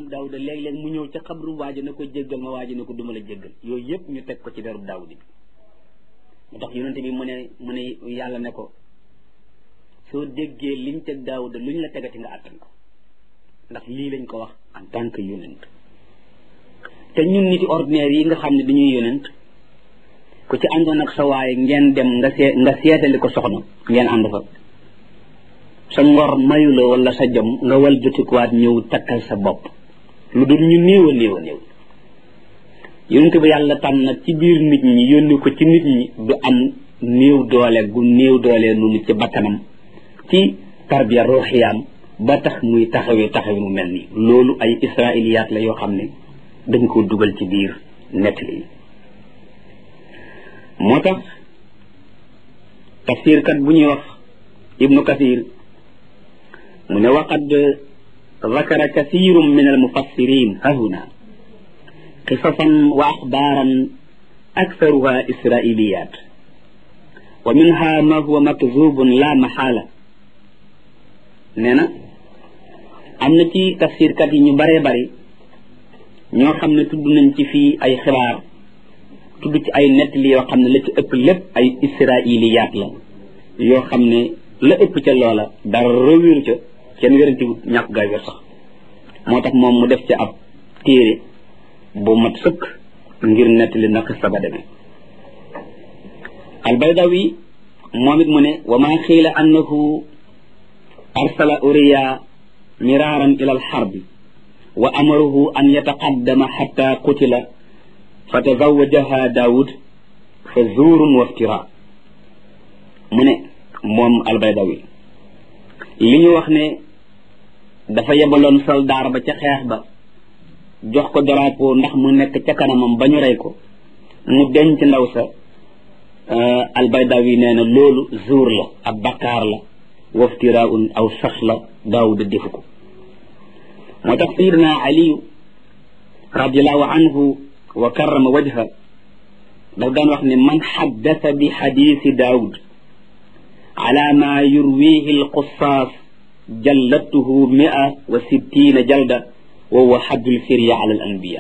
Daawuda léeg-léeg mu ñëw ca xabru waaji na ko jéggal ma waaji ne ko duma la jéggal yooyu yëpp ñu teg ko ci derub Daawuda bi mu tax yonente bi mu ne yàlla ne ko soo déggee liñ teg Daawuda luñ la tegati nga àttan ko ndax lii lañ ko wax en tant que yonent te ñun nit ordinaire yi nga xam ne dañuy yonent ku ci àndoon ak sa waaye ngeen dem nga seetali ko soxna ngeen ànd fa sa ngor mayu la wala sa jom nga wal jotikuwaat ñëw takkal sa bopp lu dul ñu néew a néew yonent bi yàlla tànn nag ci biir nit ñi yónni ko ci nit ñi du am néew doole gu néew doole noonu ci bakkanam ci tarbiya ruuxiyaam ba tax muy taxawe mu mel nii loolu ay israiliyaat la yoo xam ne dañ ko dugal ci biir nettali yi moo tax tafsirkat bu ñuy wax ibnu kathir mu ne waqad zakara kathirun min almufassirin hahuna qisasan wa axbaaran aktharuha israiliyat wa minha ma huwa makzubun la maxaala nee na am na ci tafsirkat yi ñu baree bari ñoo xam ne tudd nañ ci fii ay xibaar tudd ci ay nettali yoo xam ne la ci ëpp lépp ay israiliyaat la yoo xam ne la ëpp ca loola dara wéru ca kenn wéranti ñàkk gaay wér sax moo tax moom mu def ca ab téere bu mat sëkk ngir nettali na xissa ba demee albaydawi moom it mu ne wa maa xiila annahu arsala uriya miraaran ila alxarbi wa amarahu an yataqaddama xatta qutila fa tazawajaha daawud fa zuurun wa iftira mu ne moom albaydawi li ñu wax ne dafa yebaloon soldaar ba ca xeex ba jox ko drapeau ndax mu nekk ca kanamam ba ñu rey ko mu denc ndaw sa albaydawi nee na loolu zuur la ab bakkaar la wa iftiraun aw sax la daawuda defu ko moo tax sayidina aliyu radiallahu anhu wa karrama wajha daf daan wax ne man xaddasa bi xadiisi daawud ala ma yurwihi alqusaas jallatuhu 160 jalda wa huwa xaddul firya ala al anbiya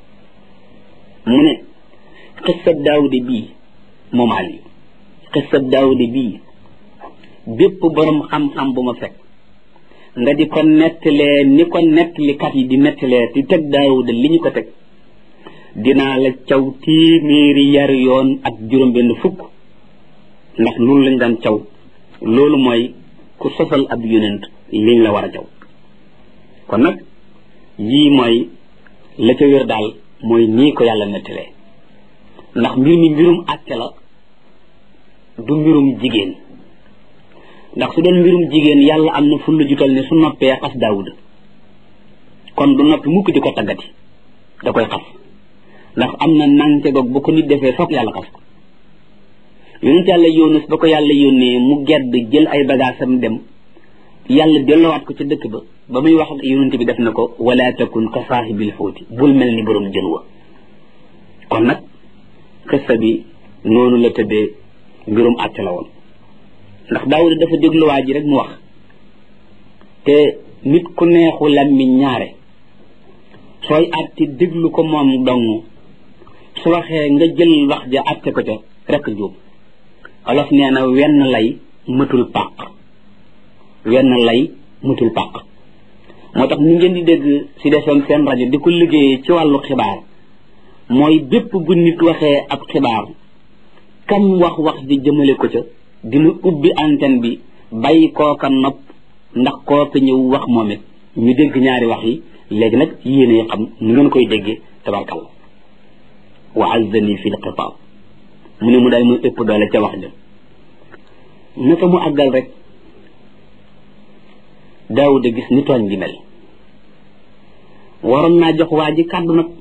mu ne xissab daawuda bii moom aliyu xissab daawuda bii bépp borom xam-xam bu ma fekk nga di ko nettalee ni ko nettalikat yi di nettalee di teg daawuda li ñu ko teg dinaa la caw téeméeri yar yoon ak juróom-benn fukk ndax loolu lañ daan caw loolu mooy ku sosal ab yonent liñ la war a caw kon nag yii mooy la ca wér daal mooy nii ko yàlla nettalee ndax mbir mi mbirum àtte la du mbirum jigéen ndax su doon mbirum jigéen yàlla am na fulla jutal ne su noppee xas daawuda kon du noppi mukk di ko taggati da koy xas ndax am na nànce goog bu ko nit defee foog yàlla xas ko yonent yàlla Yunus ba ko yàlla yónnee mu gedd jël ay bagaasam dem yàlla delloowaat ko ca dëkk ba muy wax ak yonent bi def na ko wala takun ka saahibil xuuti bul mel ni borom jën wa kon nag xissa bi noonu la tëddee mbirum àtte la woon ndax daawuda dafa dégluwaa ji rek mu wax te nit ku neexu làmmiñ ñaare sooy àtte déglu ko moom dong su waxee nga jël wax ja àtte ko ca rek jóob olof nee na wenn lay mëtul pàq moo tax ni ngeen di dégg si defoon seen rajo di ko liggéeyee ci wàllu xibaar mooy bépp bu nit waxee ab xibaar kam wax ji jëmale ko ca dina ubbi antenne bi bàyyi kooka nopp ndax kooka ñëw wax moom it ñu dégg ñaari wax yi léegi nag yéene xam nu ngeen koy déggee tabarkalla wa azzani fi lxitaab mu ne mu daal muy ëpp doole ca wax ja naka mu àggal rek daawuda gis ni tooñ gi mel waroon naa jox waa ji kàddu nag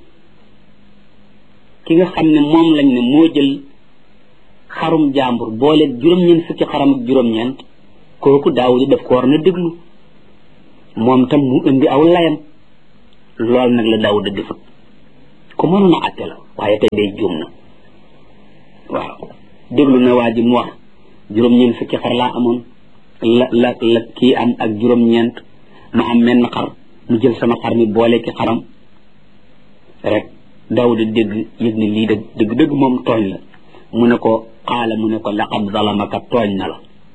ki nga xam ne moom lañ ne moo jël xarum jàmbur boole juróom-ñeent fukki xaram ak juróom-ñeent kooku daawuda daf ko war na déglu moom tam mu indi aw layam lool nag la daawuda defut ku mënoon a àtte la waaye tey day juum na waaw déglu na waa ji mu wax juróom-ñeent fukki xar laa amoon la kii am ak juróom-ñeent ma am menn xar mu jël sama xar mi boole ci xaram rek Daawuda dégg yëg ne lii dëgg moom tooñ la mu ne ko qaala mu ne ko laqad zalamaka tooñ na la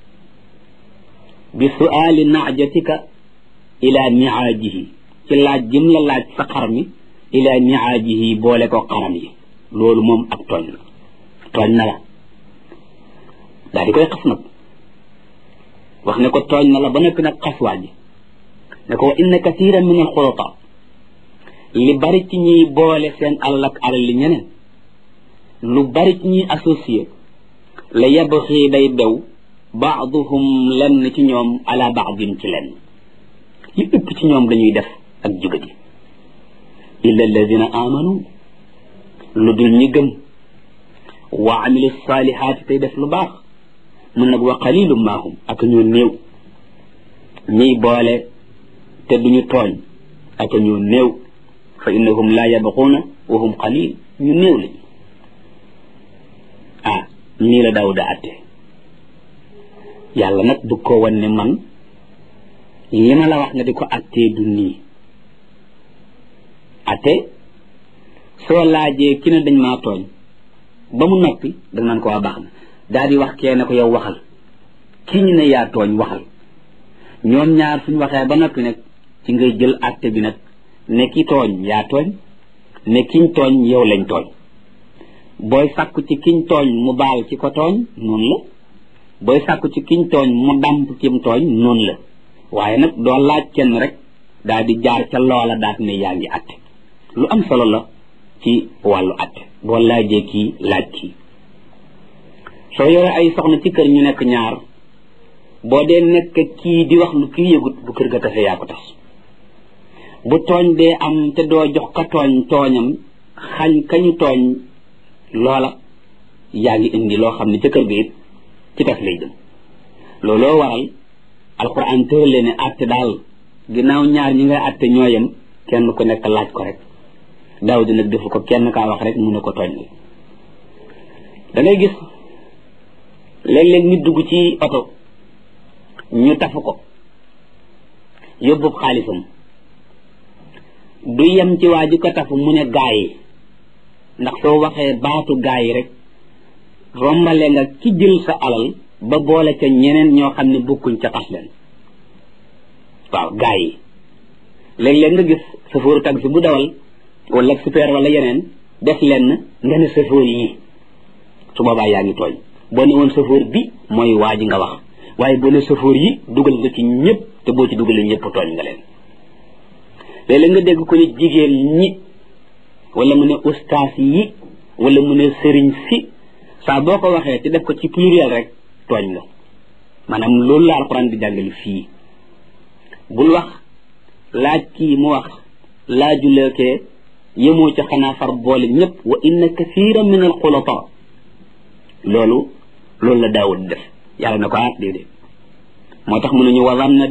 bi su'aali naajatika ila niaajihi ci laaj jëm la laaj sa xar mi ila niaajihi boole ko xaram yi loolu moom ak tooñ na la daal di koy xas nag wax ne ko tooñ na la ba noppi nag xas waa ji ne ko wa inna kathiran min alxulata li bari ci ñuy boole seen alal ak alal li ñeneen lu bari ci ñuy associé la yabxi day bew baaduhum lenn ci ñoom ala baadin ci lenn li ëpp ci ñoom dañuy def ak jugadi illa alladina amanu lu dul ñi gëm wa amilu salihaati tey def lu baax mun nag wa qalilum maahum ak ñoo néew ñiy boole te duñu tooñ ak ñoo néew fa innahum la yabquuna wa hum qalil ñu néew lañu nii la Daawuda atte yàlla nag bëgg koo wan ne man li ma la wax nga di ko attee du nii atte soo laajee ki ne dañ maa tooñ ba mu noppi danga naan ko waa baax na daal di wax kee ne ko yow waxal ki ñu ne yaa tooñ waxal ñoom ñaar suñ waxee ba noppi nag ci ngay jël atte bi nag ne ki tooñ yaa tooñ ne kiñ tooñ yow lañ tooñ booy sàkku ci kiñ tooñ mu baal ci ko tooñ noonu la booy sàkku ci kiñ tooñ mu dàmp cim tooñ noonu la waaye nag doo laaj kenn rek daal di jaar ca loola daat ne yaa ngi atte lu am solo la ci wàllu atte boo laajee kii laaj kii soo yore ay soxna ci kër ñu nekk ñaar boo dee nekk kii di wax lu kii yëgut bu kër ga tase yaa ko tas bu tooñ dee am te doo jox ka tooñ tooñam xañ kañu tooñ loola yaa ngi indi loo xam ne ca kër ga it ci tas lay jëm looloo waral alquran tërale ne atte daal ginnaaw ñaar ñi ngay atte ñooyam kenn ku nekk laaj ko rek Daawuda nag defu ko kenn kaa wax rek mu ne ko tooñ la da ngay gis léeg-léeg nit dugg ci oto ñu tafu ko yóbbu xaalisam du yem ci waa ji ko tafu mu ne gaa yi ndax soo waxee baatu gaa yi rek rombale nga ki jël sa alal ba boole ca ñeneen ñoo xam ne bokkuñ ca xas leen waaw gaa yi léeg-léeg nga gis chauffeur taxi bu dawal wala super wala yeneen def leen nga ne chauffeur yi su boobaa yaa ngi tooñ boo ne woon chauffeur bi mooy waa ji nga wax waaye boo ne chauffeur yi dugal nga ci ñëpp te boo ci dugalee ñëpp tooñ nga leen léeg-léeg nga dégg ko ne jigéen ñi wala mu ne ustaas yi wala mu ne sëriñ si saa boo ko waxee te def ko ci pluriel rek tooñ nga maanaam loolu la alxuraan di jàngale fii bul wax laaj kii mu wax laajuleekee yemoo ca xanaa far boole ñëpp wa inna kathiran min alxulata loolu la Daawud def yàlla na ko déedéet moo tax mu ne ñu wa zanna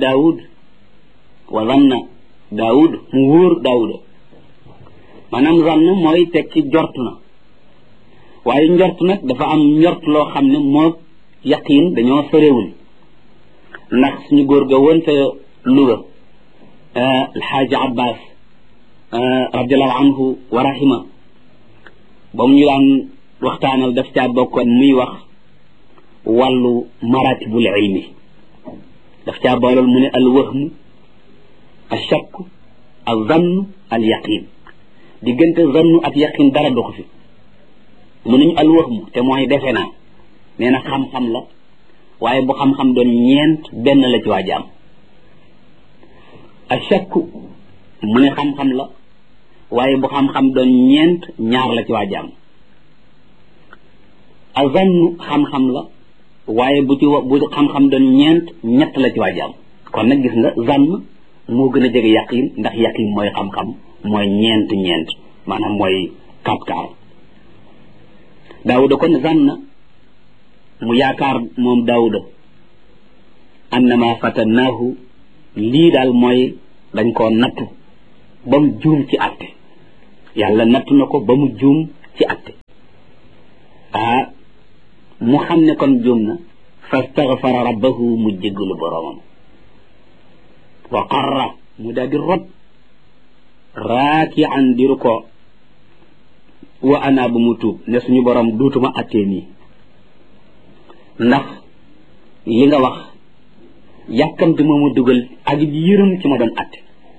Daawud mu wóor Daawuda maanaam zann mooy tekki njort na waaye njort nag dafa am njort loo xam ne moo yaqiin dañoo sorewul ndax suñu góor ga woon sa Louga alxaaji Abbas radiallahu anhu wa rahima ba mu ñu daan waxtaanal daf caa bokkoon muy wax wàllu maratibul ilmi daf caa boolool mu ne al wahmu al shakk al zann al yaqin diggante zannu ak yaqin dara doxu fi mu nañu al wahmu te mooy defe naa nee na xam-xam la waaye bu xam-xam doon ñeent benn la ci waa jaam al shakk mu ne xam-xam la waaye bu xam-xam doon ñeent ñaar la ci waa jaam al zannu xam-xam la waaye bu xam-xam doon ñeent ñett la ci waa jaam kon nag gis nga zann moo gën a jege yaqin ndax yaqin mooy xam-xam mooy ñeent maanaam mooy kapkaar Daawuda kon zanna mu yaakaar moom Daawuda annama fatannaahu lii daal mooy dañ koo nattu ba mu juum ci atte yàlla nattu na ko ba mu juum ci atte mu xam ne kon juum na fastaghfara rabbahu mu jéggalu boroomam wa qarra mu daal di rot raaki'an diru ko wa ana bu mu tuub ne suñu borom duutuma attee nii ndax li nga wax yàkkamti moo ma dugal ak yërëm ci ma doon atte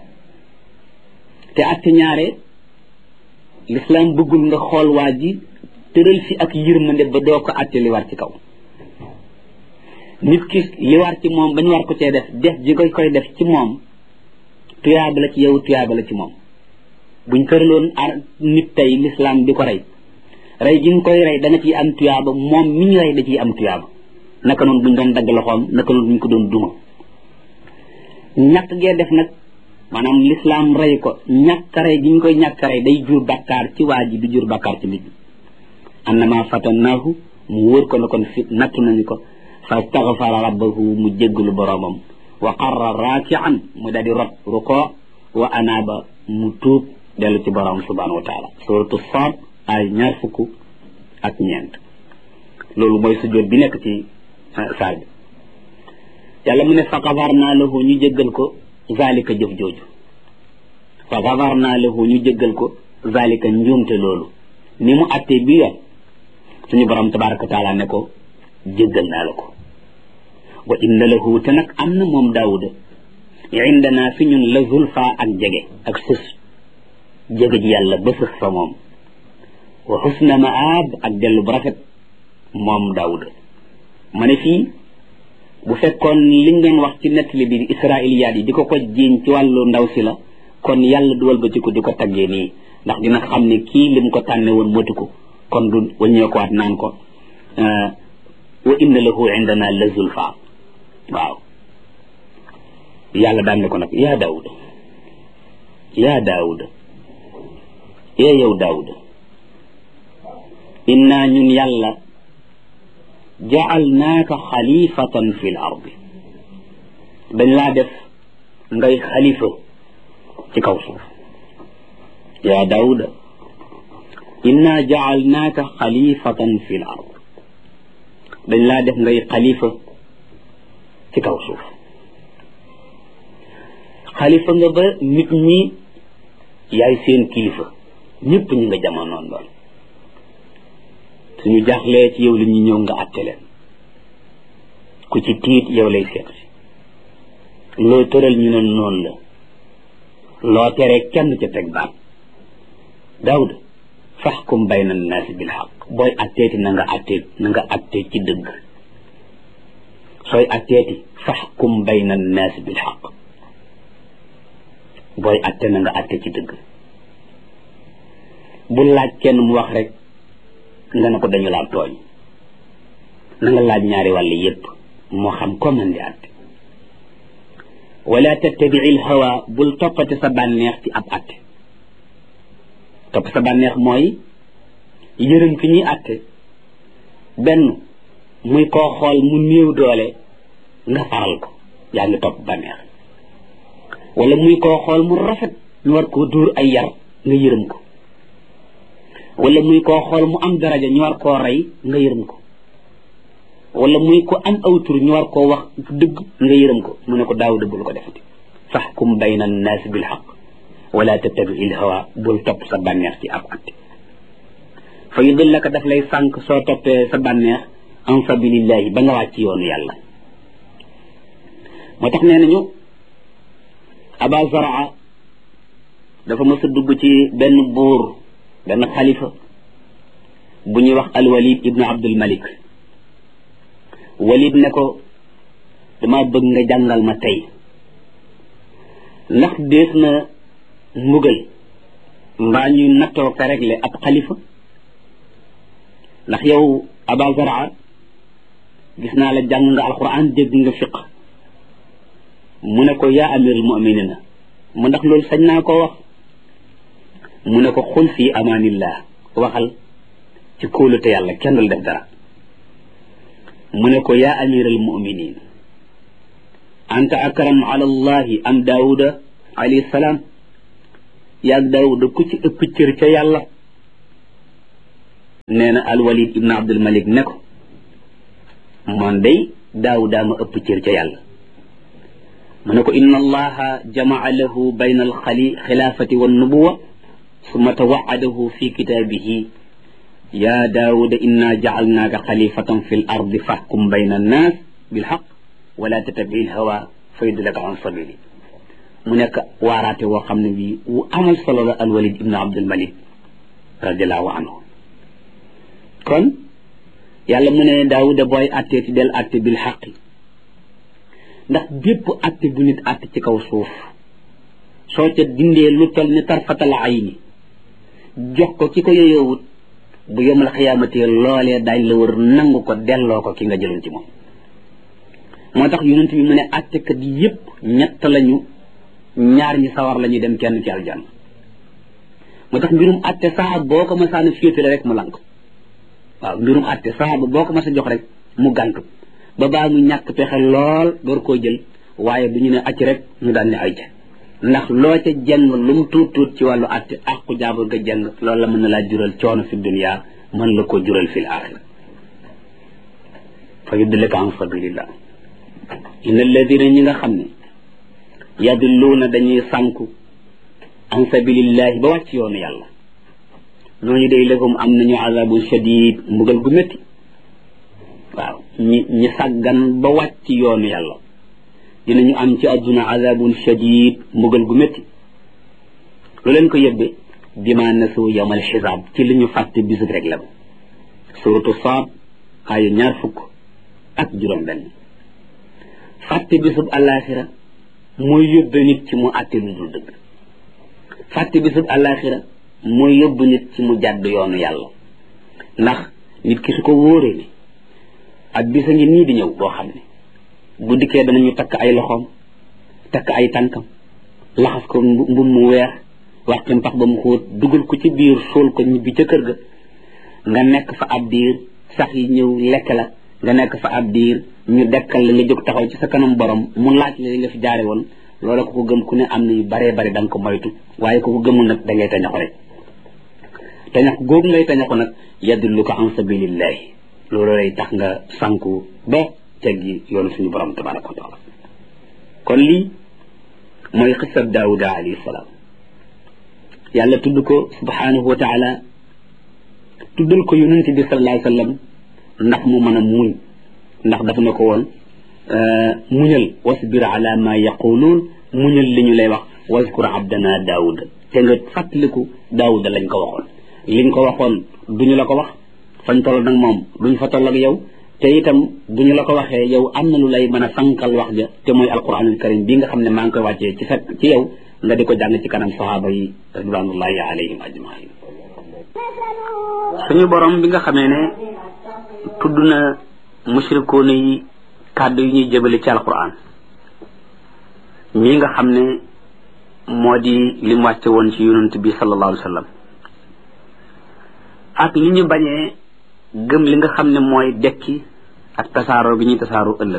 te atte ñaare l'islam bëggul nga xool waa ji tëral fi ak yërmande ba doo ko atte li war ci kaw nit ki li war ci moom bañ war ko cee def ji koy def ci moom tuyaaba la ci yow tuyaaba la ci moom buñ tëraloon nit tey l'islam di ko rey gi nga koy rey da nga ciy am tuyaaba moom mi ñu rey da ciy am tuyaaba naka noonu buñ doon dagg loxoom naka noonu buñ ko doon duma ñàkk gee def nag maanaam l'islam rey ko ñàkk rey gi ñu koy ñàkk rey day jur bàkkaar ci waa ji di jur bàkkaar ci nit ñi annama fatannaahu mu wóor ko ne kon fi nattu nañu ko fastaghfara rabbahu mu jéggalu boroomam wa qarra raaki'an mu daal di rot ruko wa anaaba mu tuub dellu ci boroom subhanahu wa taala suratu Saad ay 20 loolu mooy sujjóot bi nekk ci saar bi yàlla mu ne fa gafarnaa lahu ñu jéggal ko zalika jëf jooju fa gafarnaa lahu ñu jéggal ko zalika njuumte loolu ni mu attee bi yoon suñu borom tabaraka wa taala ne ko jéggal naa la ko wa inna lahu te nag am na moom daawuda indana fi ñun la zulfa ak jege ak sës jege ji yàlla ba sës fa moom wa xusna maab ak dellu bu rafet moom daawuda ma ne fii bu fekkoon liñ doon wax ci nettali bi israiliyaat yi di ko jiiñ ci wàllu ndaw si la kon yàlla duwal ba ci ko di ko taggee nii ndax dina xam ne kii lim ko tànne woon motu ko kon du waññeekuwaat naan ko wa inna lahu indana la zulfa waaw yàlla daan ne ko nag yaa daawuda yow daawuda inna ñun yàlla ja'alnaaka xalifatan fil ardi dañ laa def ngay xalifa ci kaw suuf yaa daawuda inna ja'alnaaka xalifatan fil ard dañ laa def ngay xalifa ci kaw suuf xalifa nga ba nit ñi yaay seen kilifa ñëpp ñu nga jamonoon lool suñu jaaxlee ci yow li ñu ñëw nga àtte leen ku ci tiit yow lay seet si loo tëral ñu ne noonu la loo tere kenn ca teg baat daawuda faxkum bayna annaasi bil xaq booy atteeti na nga attee ci dëgg sooy atteeti faxkum bayna annaasi bil xaq booy atte na nga atte ci dëgg bu laaj kenn mu wax rek nga ne ko dañu laa tooñ na nga laaj ñaari wàll yépp moo xam ko man di atte wala tattabi'il hawa bul toppate sa bànneex ci ab atte topp sa bànneex mooy yërëm ki ñuy atte benn muy koo xool mu néew doole nga faral ko yaa ngi topp bànneex wala muy koo xool mu rafet ñu war koo dóor ay yar nga yërëm ko wala muy koo xool mu am daraja ñu war koo rey nga yërëm ko wala muy ko am aw tur ñu war koo wax dëgg nga yërëm ko mu ne ko daawuda bul ko defati faxkum bayna annaasi bil xaq wala tattabi'il hawa bul topp sa bànneex ci ab atte fa yudillaka daf lay sànq soo toppee sa bànneex an sabilillahi ba nga wàcc yoonu yàlla moo tax nee nañu aba zaraa dafa mës a dugg ci benn buur benn xalifa bu ñuy wax alwalid ibnu abdul malik walid ne ko dama bëgg nga jàngal ma tey ndax dees na mbugal mbaa ñuy nattoo ka réglé ab xalifa ndax yow aba zaraa gis naa la jàng nga alquran dégg nga fiq mu ne ko yaa amirul mu'minina mu ndax loolu sañ naa koo wax mu ne ko xul fii amaanillah waxal ci kóolute yàlla kenn dul def dara mu ne ko yaa amiral mu'minin anta akram ala allahi am daawuda alayhi salaam yaag daawuda ku ci ëpp cër ca yàlla nee na alwalid ibn abdul malik ne ko man day daawuda ma ëpp cër ca yàlla mu ne ko inna allaha jamaa lahu bayna alxilaafati wannubuwa summa tawacadahu fi kitaabihi ya daawuda inna jacalnaaka xalifatan fi l ardi faxkum bayna annaas bilxaq wala tattabi lhawa fa yudlaka an sabili mu nekk waaraate woo xam ne bii wu amal solo la alwalid ibnu abdulmalik radiallahu anhu kon yàlla mu ne daawuda booy attee ti del atte bil xaqi ndax bépp atte bu nit atte ci kaw suuf soo ca dindee lu tol ni tarfatal ayni jox ko ki ko yoyoowut bu yomal xiyaamati loolee daañ la wër nangu ko delloo ko ki nga jëloon ci moom moo tax yonent bi mu ne attekat yépp ñett lañu ñaar ñi sawar la ñuy dem kenn ci aljanna moo tax mbirum atte saxaab boo ko masaana féetale rek mu lank waaw mbirum atte saxaaba boo ko mas a jox rek mu gàntu ba baa mu ñàkk pexe lool door koo jël waaye du ñu ne acc rek ñu daan ne ay ca ndax loo ca jeng lu mu tuut tuut ci wàllu atte aqu jaabur nga jeng loolu la mën na laa jural coono fi dunya mën la ko jural fil axira fa yudlika an sabilillah inna alladina ñi nga xam ne yadulluuna dañuy sànku an sabilillahi ba wàcc yoonu yàlla ñooñu day lahum am nañu azabun shadid mbugal gu métti waaw ñi sàggan ba wàcc yoonu yàlla dinañu am ci adduna azabun shadid mbugal gu métti lu leen ko yëbbe bima nasu yawmal xisaab ci li ñu fàtte bisub rek la ba suratu Saad aaya 20 fàtte bisub alaxira mooy yóbbe nit ci mu àtte lu dul dëgg fàtte bisub alaxira mooy yóbbu nit ci mu jàdd yoonu yàlla ndax nit ki su ko wóoree ni ak bisa ngi nii di ñëw boo xam ne bu dikkee danañu takk ay loxoom takk ay tànkam laxas ko mbum mu weex waxtim pax ba mu xóot dugal ko ci biir suul ko ñibbi ca kër ga nga nekk fa ab diir sax yi ñëw lekk la nga nekk fa ab diir ñu dekkal la nga jóg taxaw ci sa kanam borom mu laaj la li nga fi jaare woon loola ko ko gëm ku ne am na yu baree bari da nga ko moytu waaye ko ko gëmul nag da ngay tañaxu rek tañax googu ngay tañaxu nag yadulluka an sabilillahi loolu lay tax nga sànku ba teggi yoonu suñu borom tabaraka wa taala kon lii mooy xisab daawuda alayhi salaam yàlla tudd ko subhanahu wa taala tuddal ko yonente bi sallallahu alayhi wa sallam ndax mu mën a muñ ndax dafa na ko woon muñal wasbir ala ma yaquluun muñal li ñu lay wax waskur abdana daawuda te nga fàttaliku daawuda lañ ko waxoon liñ ko waxoon duñu la ko wax fañ toll nag moom duñ fa toll ak yow te itam duñu la ko waxee yow am na lu lay mën a sankal wax ja te mooy alquranul karim bii nga xam ne maa ngi koy wàccee ci yow nga di ko jàng ci kanam sahaaba yi ridwanullahi alayhim ajmain suñu borom bi nga xamee ne tudd na mushrikoona yi kàddu yi ñuy jëbale ci alquran mii nga xam ne moo di li mu wàcce woon ci yonent bi sallallahu alayhi wa sallam ak li ñu bañee gëm li nga xam ne mooy dekki ak tasaaroo gi ñuy tasaaroo ëllëg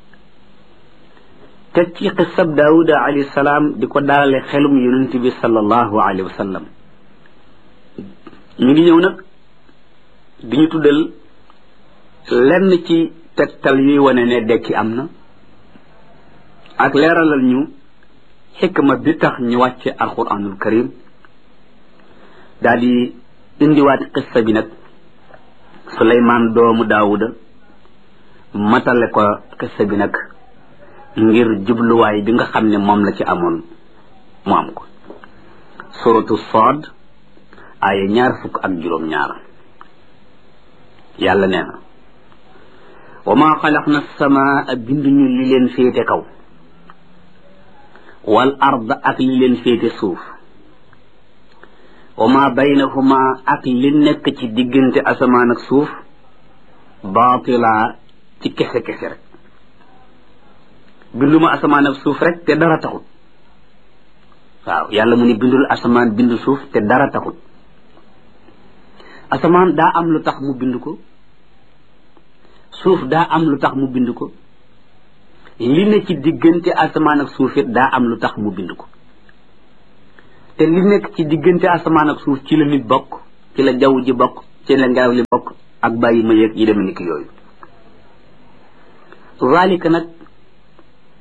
teg ci xisab daawuda alayhi salaam di ko dalale xelum yonent bi sallallahu alayhi wa sallam ñu ngi ñëw nag di ñu tuddal lenn ci tegtal yuy wane ne dekki am na ak leeralal ñu xikma bi tax ñu wàcce alquranul karim daal di indiwaat xissa bi nag Suleymaan doomu daawuda matale ko xissa bi nag ngir jubluwaay bi nga xam ne moom la ci amoon mu am ko suratu Saad aaya 22 yàlla nee na wa maa xalaqna samaa binduñu li leen féete kaw wal arda ak li leen féete suuf wa maa baynahuma ak li nekk ci diggante asamaan ak suuf baatila ci kese kese rek binduma asamaan ak suuf rek te dara taxut waaw yàlla mu ne bindul asamaan bindu suuf te dara taxut asamaan daa am lu tax mu bind ko suuf daa am lu tax mu bind ko li ne ci diggante asamaan ak suuf it daa am lu tax mu bind ko te li nekk ci diggante asamaan ak suuf ci la nit bokk ci la jaww ji bokk ci la ngelaw li bokk ak bàyyi ma yeeg yi demee ni ki yooyu zalika nag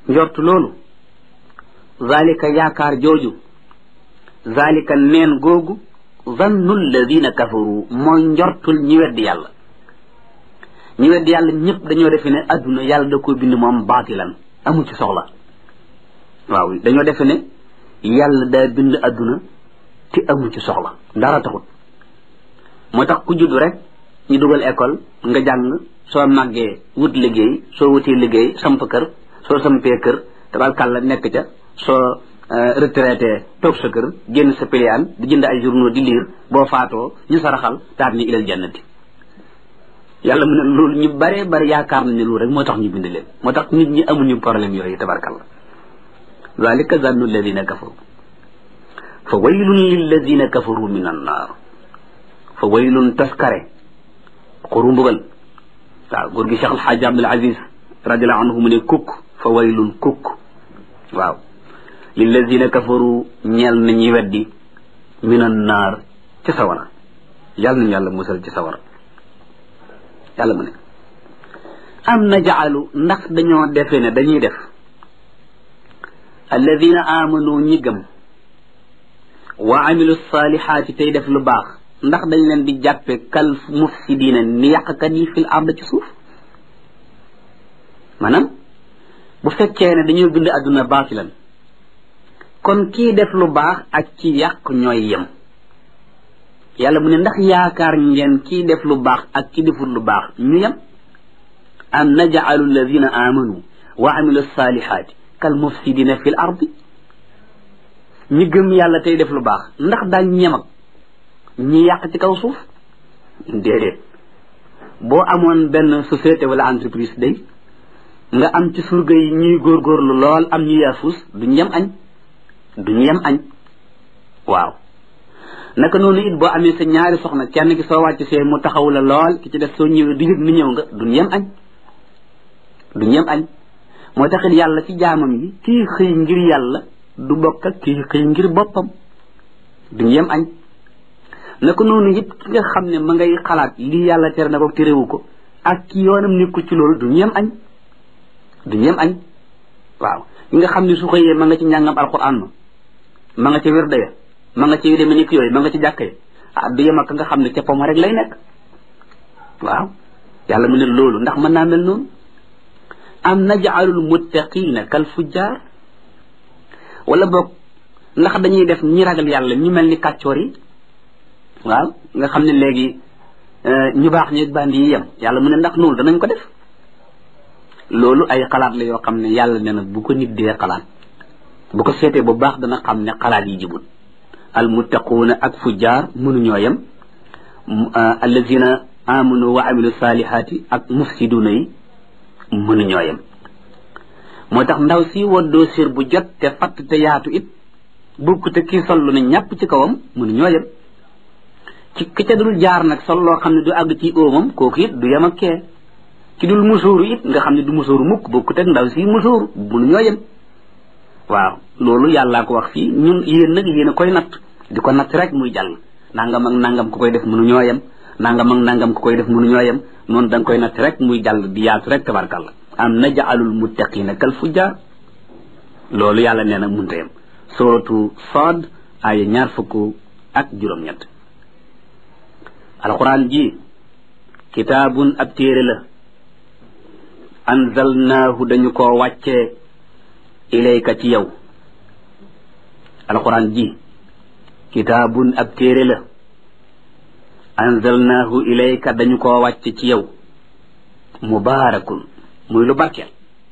njortu loolu zalika yaakaar jooju zalika neen googu zannu alladina kafaru mooy njortul ñi weddi yàlla ñi weddi yàlla ñëpp dañoo defe ne adduna yàlla da ko bind moom baatilan amu ci soxla waaw dañoo defe ne yàlla daa bind adduna te amu ci soxla dara taxut moo tax ku judd rek ñu dugal école nga jàng soo màggee wut liggéey soo wutee liggéey samp kër soo sampee kër tabarkàlla nekk ca soo retraité toog sa kër génn sa piliyaan di jënd ay journaux di lire boo faatoo ñu saraxal taat ni ilal jannati yàlla mu ne loolu ñu bare bari yaakaar nañ ne loolu rek moo tax ñu bind leen moo tax nit ñi amuñu problème yooyu tabarkàlla zalika zannu alladina kafaru fa waylun lilladina kafaru min annaar fa waylun taskare xuru mbugal waaw góor gi Cheikh Alxaaji Abdul Aziz radiallahu anhu mu ne kukk fa waylun kukk waaw lilladina kafaru ñeel nañuy weddi min annaar ci sawara yàlla nañu yàlla musal ci sawara yàlla mu ne am najaalu ndax dañoo defe ne dañuy def alladina amanu ñi gëm wa amilu salihaati tey def lu baax ndax dañ leen di jàppe kal mufsidina ni yàqkat yi fil ard ci suuf maanaam bu fekkee ne dañoo bind adduna baatilan kon kii def lu baax ak ci yàq ñooy yem yàlla mu ne ndax yaakaar ngeen kii def lu baax ak ki deful lu baax ñu yem am naj'alu alladina amanu wa amilu salihaati kal mufsidina fil ardi ñi gëm yàlla tey def lu baax ndax daañ ñem ak ñi yàq ci kaw suuf déedéet boo amoon benn société wala entreprise day nga am ci surga yi ñuy góorgóorlu lool am ñu yaafus duñ yem añ waaw naka noonu it boo amee sa ñaari soxna kenn ki soo wàcc see mu taxaw la lool ki ci def soo ñëwee du yëg ni ñëw nga duñ yem añ moo taxit yàlla ci jaamam yi kii xëy ngir yàlla du bokk ak kii xëy ngir boppam duñ yem añ naka noonu it ki nga xam ne ma ngay xalaat lii yàlla tere na ko terewu ko ak ki yoonam nekku ci loolu duñ yem añ waaw ki nga xam ne su xëyee ma nga ci njàngam alquran ma nga ca wérda ya ma nga ci yu demee ni yooyu ma nga ci jàkka yi du yem ak nga xam ne ca poma rek lay nekk waaw yàlla mu ne loolu ndax mën naa mel noonu am naj'alul muttaqina kal fujjar wala boog ndax dañuy def ñi ragal yàlla ñu mel ni kàccoor yi waaw nga xam ne léegi ñu baax ñi bandi yi yem yàlla mu ne ndax loolu danañ ko def loolu ay xalaat la yoo xam ne yàlla ne na bu ko nit dee xalaat bu ko seetee bu baax dana xam ne xalaat yi jibul al muttaquuna ak fujjaar mënuñoo yem allazina amanu wa amilu salihaati ak mufsiduna yi mënuñoo yem moo tax ndaw si woddoo sir bu jot te fatt te yaatu it bukk te kii sollu na ñàpp ci kawam mënuñoo yem ci ki ca dul jaar nag sol loo xam ne du àgg ci óomam kooku it du yem ak kee ki dul musóoru it nga xam ne du musóoru mukk bukk te ndaw si musóoru mënuñoo yem waaw loolu yàllaa ko wax fii ñun yéen nag yéen a koy natt di ko natt rek muy jàll nangam ak nangam ku koy def mënuñoo yem nangam ak nangam ku koy def mënuñoo yem noonu da nga koy natt rek muy jàll di yaatu rek tabarkalla am naj'alul muttaqina kal fujjar loolu yàlla nee na munta yem suratu Saad aaya 20 alquran ji kitaabun ab téere la anzalnaahu dañu koo wàccee ilayka ci yow alquran ji kitaabun ab téere la anzalnaahu ilayka dañu koo wàcce ci yow mubaarakun muy lu barkeel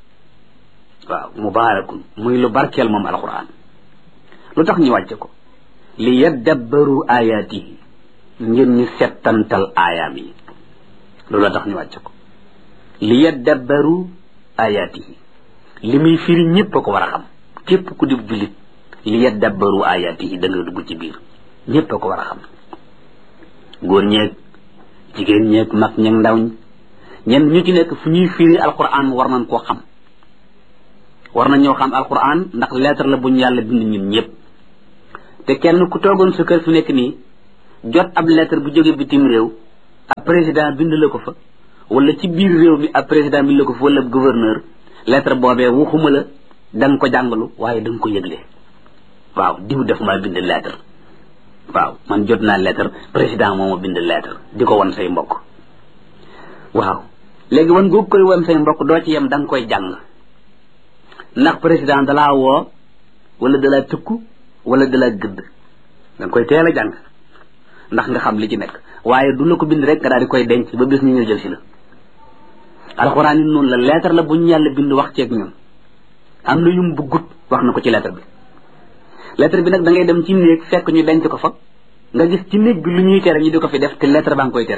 waaw mubaarakun muy lu barkeel moom alquran lu tax ñu wàcce ko li yaddabbaru ayaatihi ngir ñu settantal aayaam yi loolu la tax ñu wàcce ko li yaddabbaru ayaatihi li muy firi ñëpp a ko war a xam képp ku di jullit li yaddabbaru ayaatihi da nga dugg ci biir ñëpp a ko war a xam góor ñeeg jigéen ñeeg mag ñeeg ndaw ñenn ñu ci nekk fu ñuy firi alquran war nañ koo xam war nañ ñoo xam alquran ndax lettre la buñ yàlla bind ñun ñëpp te kenn ku toogoon sa kër fi nekk nii jot ab lettre bu jóge bitim réew ab président bind la ko fa wala ci biir réew mi ab président bind la ko fa wala gouverneur lettre boobee waxuma la da nga ko jàngalu waaye da nga ko yëgle waaw diw def maa bind lettre waaw man jot naa lettre président moo ma bind lettre di ko wan say mbokk waaw léegi wan googu koy wan say mbokk doo ci yem da nga koy jàng ndax président dalaa woo wala dalaa tëkku wala dalaa gëdd da nga koy teel a jàng ndax nga xam li ci nekk waaye du la ko bind rek nga daal di koy denc ba bis ñu ñëw jël si la alxuraan yi noonu la lettre la bu ñu yàlla bind wax ceeg ñun am na yum buggut wax na ko ci lettre bi nag da ngay dem ci néeg fekk ñu denc ko fa nga gis ci néeg bi lu ñuy tere ñu di ko fi def te lettre baa ngi koy tere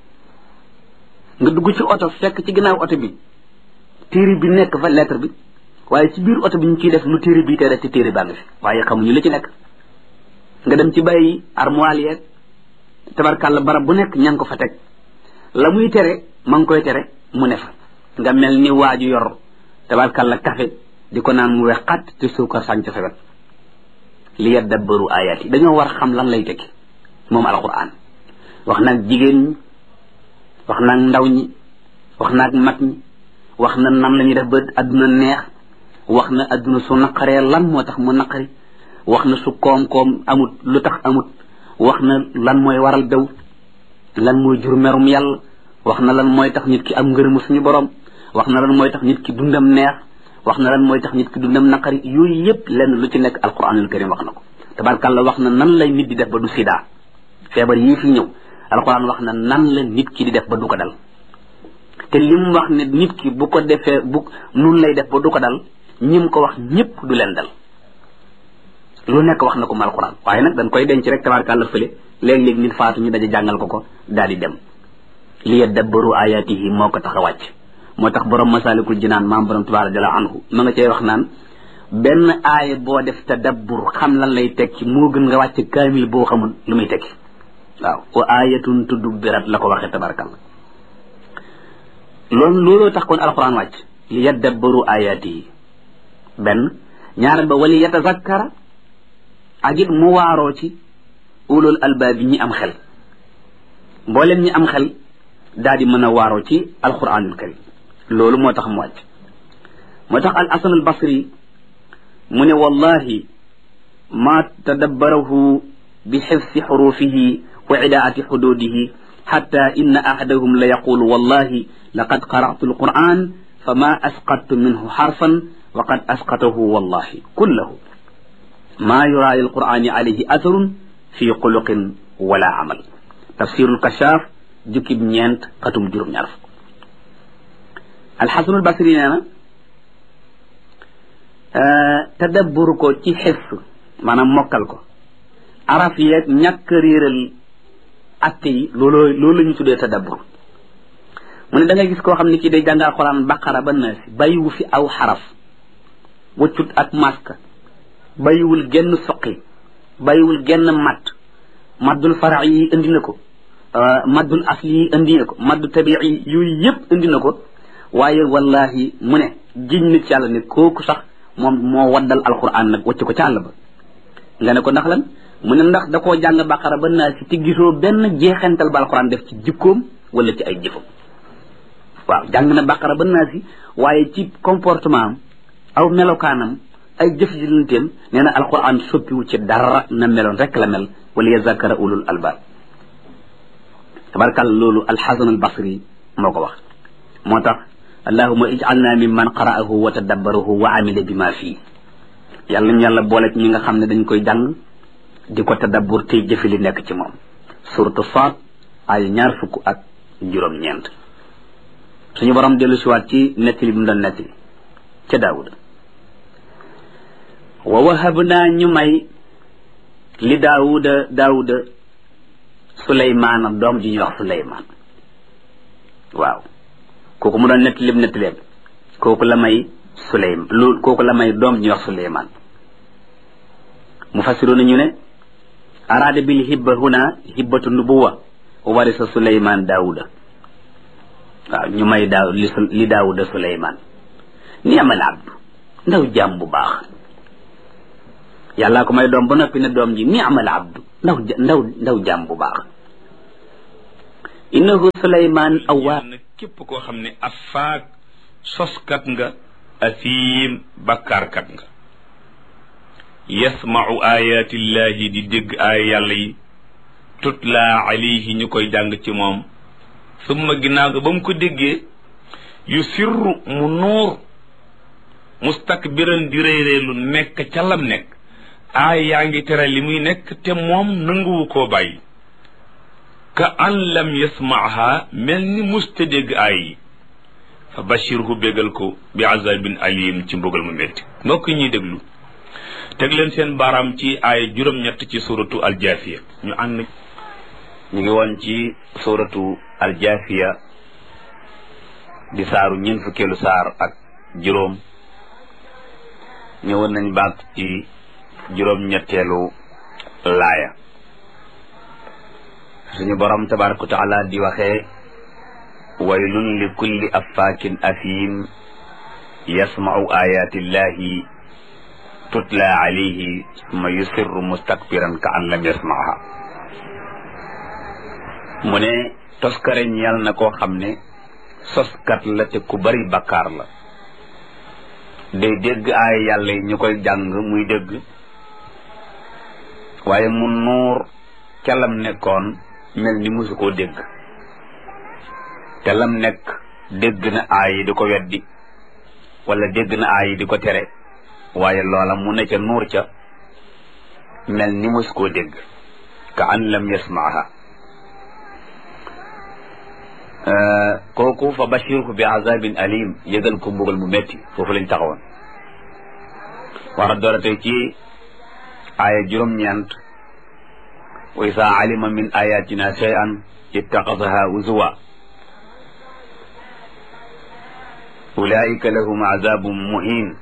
nga dugg ci oto fekk ci ginnaaw oto bi téere bi nekk fa lettre bi waaye ci biir oto bi ñu ciy def lu téere bi tere te téere baa ngi fi waaye xamuñu li ci nekk nga dem ci bàyyi armoire yeeg tabarkàlla barab bu nekk ña ngi ko fa teg la muy tere ma ngi koy tere mu ne fa nga mel ni waaju yor tabarkàlla café di ko naan mu wex xat te suukar sànc sa wet li yadabbaru ayat yi dañoo war xam lan lay tekki moom alquran wax naag jigéen ñi wax naag ndaw ñi wax naag mag ñi wax na nan la ñuy def ba adduna neex wax na adduna su naqaree lan moo tax mu naqari wax na su koom-koom amut lu tax amut wax na lan mooy waral bew lan mooy jur merum yàlla wax na lan mooy tax nit ki am ngërëmu suñu borom wax na lan mooy tax nit ki dundam neex wax na lan mooy tax nit ki dundam naqari yooyu yëpp lenn lu ci nekk alquranul karim wax na ko tabarkàlla wax na nan lay nit di def ba du sida feebar yii fi ñëw alquran wax na nan la nit ki di def ba du ko dal te lim wax ne nit ki bu ko defee bu nun lay def ba du ko dal ñim ko wax ñëpp du leen dal lu nekk wax na ko mu alquran waaye nag dañ koy denc rek tabarkàlla fële léeg-léeg nit faatu ñu daje jàngal ko daal di dem li yadabbaru ayatihi moo ko tax a wàcc moo tax borom masalikul jinaan maam borom tubaab radiallahu anhu ma nga cey wax naan benn aaya boo def tadabbur xam lan lay tekki moo gën nga wàcc kaamil boo xamul lu muy tekki waaw wa ayatun tudubbirat la ko waxee tabarakalla looloo tax kon alquran wàcc li yadabbaru ayatihi benn ñaareel ba wali yatazakkara ak it mu waaroo ci ulul albaab yi ñi am xel mbooleem ñi am xel daal di mën a waaroo ci alquranul karim loolu moo tax mu wàcc moo tax al hasan al basri mu ne wallahi ma tadabbarahu bi xifsi xurufihi wa idaati xududihi xatta inna ahadahum la yaqulu wallahi laqad qara'tu alquran fama asqattu minhu xarfan wa qad asqatahu wallahi kullahu ma yura lilqurani alayhi atharun fi xuluqin wala amal tafsirul kashaaf jukkib ñeent xatum juróom-ñaar fukk alxasanul basri nee na tadabbur ko ci xifs maanaam mokkal ko araf yeeg ñàkk réeral atte yi loolu la ñu tuddee tadabbur mu ne da ngay gis koo xam ne kii day jàng alxuraan baqara ba naasi bàyyiwu fi aw xaraf waccut ak maska bàyyiwul genn soqi bàyyiwul genn maddul farax yi indi na ko maddul asli yi indi na ko maddu tabii yi yooyu yëpp indi na ko waaye wallahi mu ne giñ na ci yàlla ne kooku sax moom moo waddal alquran nag wacc ko ca àll ba nga ne ko ndax lan mu ne ndax da koo jàng baqara ba naa si te gisoo benn jeexental ba alquran def ci jikkoom wala ci ay jëfam waaw jàng na baqara ba naa si waaye ci comportement am aw melokaanam ay jëf ji lanteem nee na alquran soppiwu ci dara na meloon rek la mel wala yazakara ulul albab tabarakàlla loolu alxasan al basri moo ko wax moo tax allahuma ij'alna mimman qara'ahu wa tadabbarahu wa amila bima fii yàlla ñu yàlla boole ci ñi nga xam ne dañ koy jàng di ko tadabbur tey jëfi li nekk ci moom suratu Saad ay ñaar fukk ak juróom-ñeent suñu borom dellu siwaat ci nettali bi mu doon nettali ca daawuda wa wahabnaa ñu may li daawuda suleymaana doom ji ñuy wax suleymaan waaw kooku mu doon nettaleem kooku la may kooku la may doom ji ñuy wax suleymaan mufassiruuna ñu ne araada bil hibba huna hibbatu nubuwa warisa suleymaan daawuda waaw ñu may li daawuda suleymaan ni amal abdu ndaw jaam bu baax yàllaa ko may doom ba noppi ne doom ji ni amal abdu ndaw jaam bu baax innahu suleymaan awwaab képp koo xam ne afaak soskat nga asiim bakkaarkat nga yasma'u ayatillahi di dégg ay yàlla yi tutla alayhi ñu koy jàng ci moom summa ginnaaw ga ba mu ko déggee yu sirru mu nuur mustakbiran di réeréelu nekk ca lam nekk aay yaa ngi tere li muy nekk te moom nanguwu koo bàyyi ka an lam yasmaaha mel ni musta dégg aay yi fa bashirhu bégal ko bi azabin alim ci mbugal mu métti mbokk ñuy déglu teg leen seen baaraam ci aay juróom-ñett ci suratu aljaafiya ñu ànd ñu ngi woon ci suratu aljaafiya di saaru ñeent fukkeelu saar ak juróom ñëwoon nañ baag ci juróom-ñetteelu laaya suñu borom tabaraka wa taala di waxee waylun li kulli affaakin afiim yasma'u ayatillahi tutla alayhi summa yusirru mustakbiran ka an lam yasma'ha mu ne toskare ñeel na koo xam ne soskat la te ku bari bakkaar la day dégg ay yàlla yi ñu koy jàng muy dégg waaye mu nuur ca lam nekkoon mel ni musu koo dégg te lam nekk dégg na aay yi di ko weddi wala dégg na aay yi di ko tere waaye loola mu ne ca nuur ca mel ni musu koo dégg ka an lam yasmaaha kooku fa bashirhu bi azabin alim yëgal ko mbugal mu metti foofu lañ taxawoon war a doorate ci aaya juróom-ñeent wa isa alima min ayatina shay'an ittaxasaha uzuwa ulaika lahum azabun muhin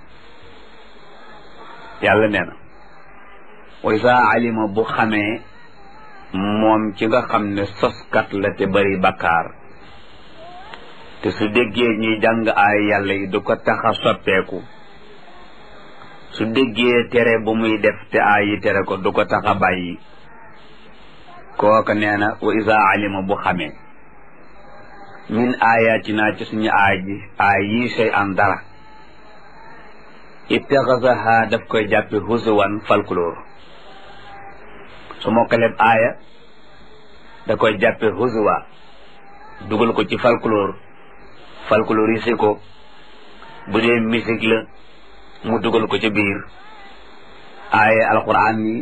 yàlla nee na wa isa alima bu xamee moom ci nga xam ne soskat la te bari bakkaar te su déggee ñuy jàng ay yàlla yi du ko tax a soppeeku su déggee tere bu muy def te ay yi tere ko du ko tax a bàyyi kooka nee na wa isa alima bu xamee min ayatina ci suñu aay yi sey an dara ittaxasaha daf koy jàppe husuwan folklore su mokkaleb aaya da koy jàppe husuwa dugal ko ci folklorise ko bu dee musique la mu dugal ko ci biir aaya alquran yi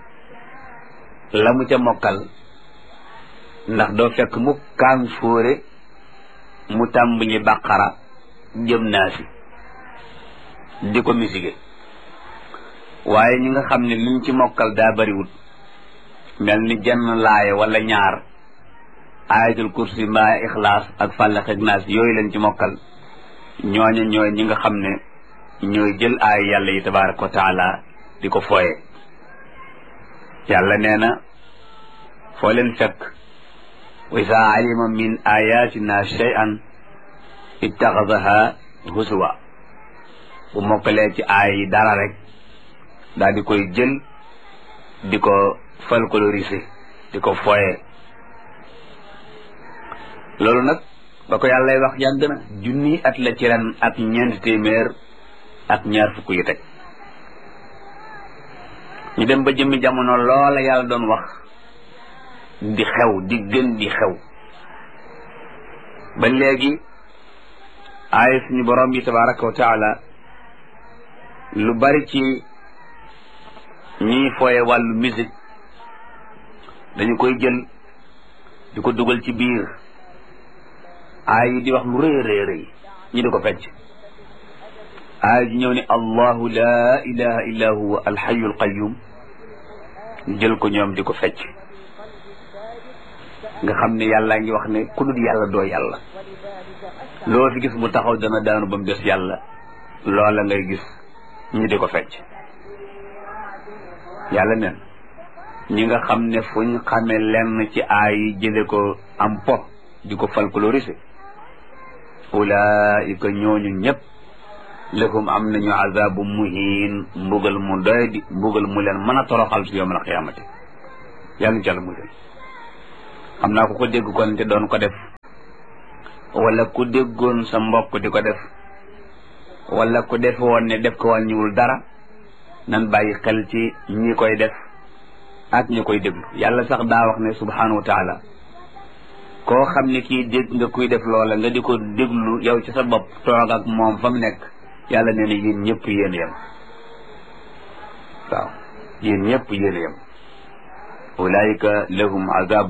la mu ca mokkal ndax doo fekk mu kaan fóore mu tàmbali baqara jëm naa si di ko musique waaye ñi nga xam ne liñ ci mokkal daa bariwut mel ni jenn laaya wala ñaar ayatul kursi mbaa ixlaas ak fàllax ak naas yooyu lañ ci mokkal ñooñu ñooy ñi nga xam ne ñooy jël ay yàlla yi tabaraka wa taala di ko fooye yàlla nee na foo leen fekk wa isa alima min ayatina shay'an ittaxasaha husuwa bu mokkalee ci aay yi dara rek daal di koy jël di ko folkloriser di ko fooye loolu nag ba ko yàllay wax yàgg na junni at la ci ren ak ñeenti téeméer ak ñaar fukk yu teg ñu dem ba jëmmi jamono loola yàlla doon wax di xew di gën di xew ba léegi aaya suñu borom bi tabaraka wa taala lu bari ci ñiy fooye wàllu musique dañu koy jël di ko dugal ci biir aay yi di wax lu rëy rëy rëy ñi di ko fecc aay ji ñëw ne allahu la ilaha illa huwa alxayu alqayum jël ko ñoom di ko fecc nga xam ne yàllaa ngi wax ne ku dul yàlla doo yàlla loo fi gis mu taxaw dana daanu ba mu des yàlla loola ngay gis ñi di ko fecc yàlla nen ñi nga xam ne fuñ xamee lenn ci aay yi jële ko am po di ko folkloriser ulaika ñooñu ñëpp lahum am nañu azabu muhin mbugal mu doy di mbugal mu leen mën a toroxal ci yawmal qiyaamati yàlla jàll mu leen xam naa ku ko dégg kon te doon ko def wala ku déggoon sa mbokk di ko def wala ku def woon ne def ko wàññiwul dara nan bàyyi xel ci ñi koy def ak ñi koy déglu yàlla sax daa wax ne subhanahu wa taala koo xam ne kii dégg nga kuy def loola nga di ko déglu yow ci sa bopp toog ak moom fa mu nekk yàlla nee na yéen ñëpp yéen yem waaw yéen ñëpp yéen yem ulaika lahum azab